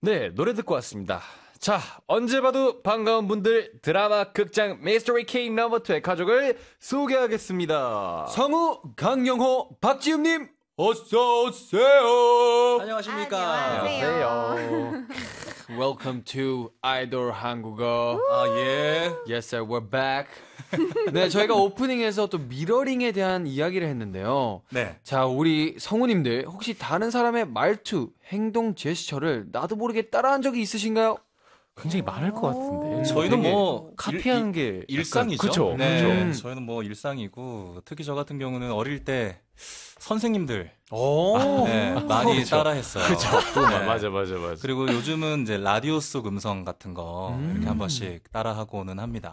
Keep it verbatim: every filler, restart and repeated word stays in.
네, 노래 듣고 왔습니다. 자, 언제 봐도 반가운 분들 드라마 극장 미스터리 K 넘버 투의 가족을 소개하겠습니다. 성우 강영호 박지훈님 어서 오세요. 안녕하십니까. 안녕하세요. Welcome to 아이돌 한국어. 아, 예. Yes sir, we're back. 네, 저희가 오프닝에서 또 미러링에 대한 이야기를 했는데요. 네. 자, 우리 성우님들 혹시 다른 사람의 말투, 행동, 제스처를 나도 모르게 따라한 적이 있으신가요? 굉장히 많을 것 같은데. 저희는 뭐 카피하는 일, 게 일상이죠. 그쵸. 네. 그쵸. 저희는 뭐 일상이고 특히 저 같은 경우는 어릴 때 선생님들 오, 네, 많이 그쵸. 따라했어요. 그쵸. 네. 맞아, 맞아, 맞아. 그리고 요즘은 이제 라디오 속 음성 같은 거 음. 이렇게 한 번씩 따라하고는 합니다.